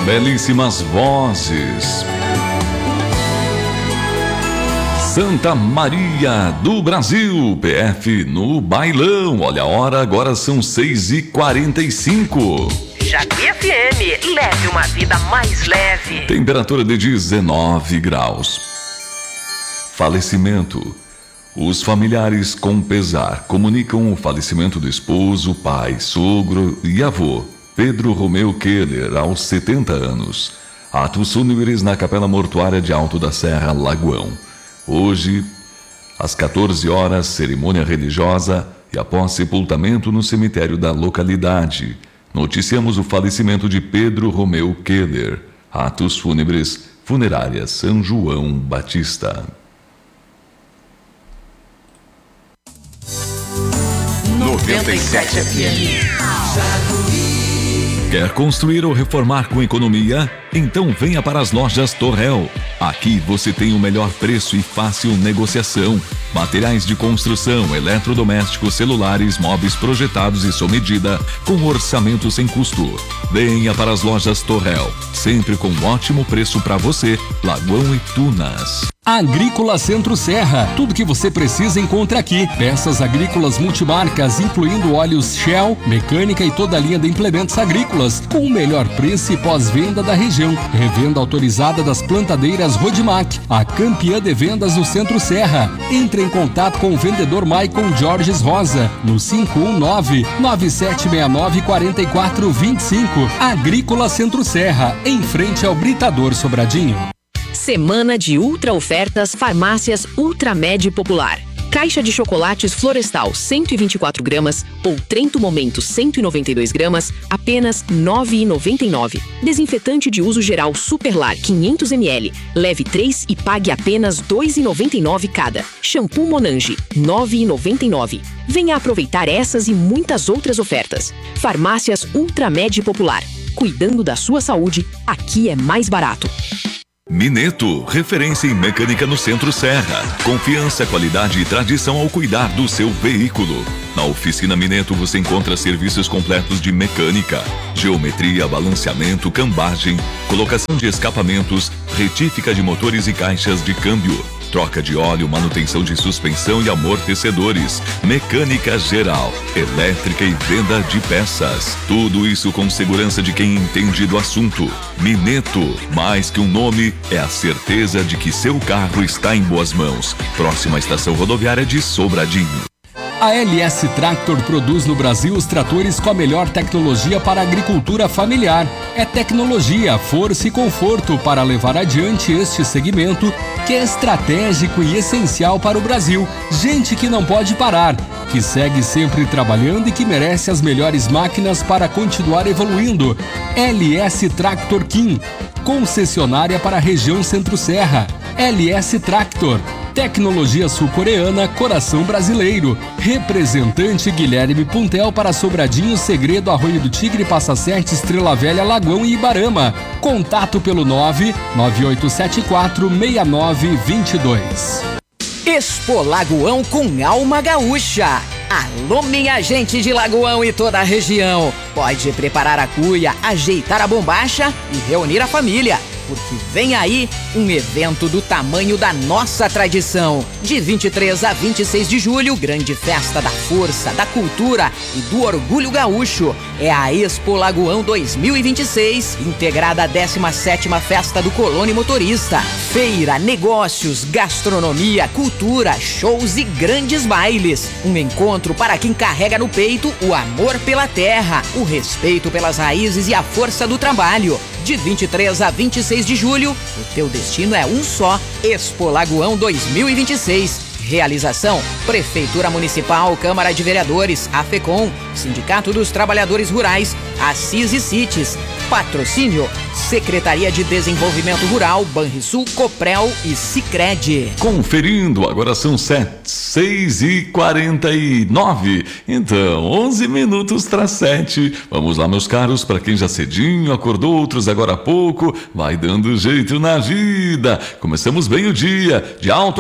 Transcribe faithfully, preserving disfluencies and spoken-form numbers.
belíssimas vozes. Santa Maria do Brasil, P F no bailão. Olha a hora, agora são seis e quarenta e cinco. Japi F M, leve uma vida mais leve. Temperatura de dezenove graus. Falecimento. Os familiares, com pesar, comunicam o falecimento do esposo, pai, sogro e avô, Pedro Romeu Keller, aos setenta anos. Atos fúnebres na Capela Mortuária de Alto da Serra, Lagoão. Hoje, às quatorze horas, cerimônia religiosa e após sepultamento no cemitério da localidade. Noticiamos o falecimento de Pedro Romeu Keller. Atos fúnebres, Funerária São João Batista. noventa e sete F M. Quer construir ou reformar com economia? Então venha para as lojas Torrel. Aqui você tem o melhor preço e fácil negociação. Materiais de construção, eletrodomésticos, celulares, móveis projetados e sob medida, com orçamento sem custo. Venha para as lojas Torrel, sempre com um ótimo preço para você, Lagoão e Tunas. Agrícola Centro Serra, tudo que você precisa encontra aqui. Peças agrícolas multimarcas, incluindo óleos Shell, mecânica e toda a linha de implementos agrícolas, com o melhor preço e pós-venda da região. Revenda autorizada das plantadeiras Rodimac, a campeã de vendas no Centro Serra. Entre em contato com o vendedor Maicon Jorges Rosa, no cinco um nove, nove sete seis nove, quatro quatro dois cinco. Agrícola Centro Serra, em frente ao Britador Sobradinho. Semana de ultra ofertas Farmácias Ultramed Popular. Caixa de chocolates Florestal cento e vinte e quatro gramas ou Trento Momento cento e noventa e dois gramas, apenas nove reais e noventa e nove centavos. Desinfetante de uso geral Superlar quinhentos mililitros, leve três e pague apenas dois reais e noventa e nove centavos cada. Shampoo Monange, nove reais e noventa e nove centavos. Venha aproveitar essas e muitas outras ofertas. Farmácias Ultramed Popular. Cuidando da sua saúde, aqui é mais barato. Mineto, referência em mecânica no Centro Serra. Confiança, qualidade e tradição ao cuidar do seu veículo. Na oficina Mineto você encontra serviços completos de mecânica, geometria, balanceamento, cambagem, colocação de escapamentos, retífica de motores e caixas de câmbio, troca de óleo, manutenção de suspensão e amortecedores, mecânica geral, elétrica e venda de peças. Tudo isso com segurança de quem entende do assunto. Mineto, mais que um nome, é a certeza de que seu carro está em boas mãos. Próxima estação rodoviária de Sobradinho. A L S Tractor produz no Brasil os tratores com a melhor tecnologia para a agricultura familiar. É tecnologia, força e conforto para levar adiante este segmento que é estratégico e essencial para o Brasil. Gente que não pode parar, que segue sempre trabalhando e que merece as melhores máquinas para continuar evoluindo. L S Tractor Kim, concessionária para a região Centro-Serra. L S Tractor. Tecnologia sul-coreana, coração brasileiro. Representante Guilherme Puntel para Sobradinho, Segredo, Arroio do Tigre, Passa Sete, Estrela Velha, Lagoão e Ibarama. Contato pelo nove nove oito sete quatro seis nove dois dois. Expo Lagoão com alma gaúcha. Alô, minha gente de Lagoão e toda a região. Pode preparar a cuia, ajeitar a bombacha e reunir a família, porque vem aí um evento do tamanho da nossa tradição. De vinte e três a vinte e seis de julho, grande festa da força, da cultura e do orgulho gaúcho. É a Expo Lagoão dois mil e vinte e seis, integrada à décima sétima Festa do Colono e Motorista. Feira, negócios, gastronomia, cultura, shows e grandes bailes. Um encontro para quem carrega no peito o amor pela terra, o respeito pelas raízes e a força do trabalho. De vinte e três a vinte e seis de julho, o teu destino é um só. Expo Lagoão dois mil e vinte e seis. Realização: Prefeitura Municipal, Câmara de Vereadores, AFECOM, Sindicato dos Trabalhadores Rurais, Assis e Cites. Patrocínio: Secretaria de Desenvolvimento Rural, Banrisul, Coprel e Sicredi. Conferindo, agora são sete, seis e quarenta e nove. Então, onze minutos para sete. Vamos lá, meus caros, para quem já cedinho acordou, outros agora há pouco, vai dando jeito na vida. Começamos bem o dia, de alto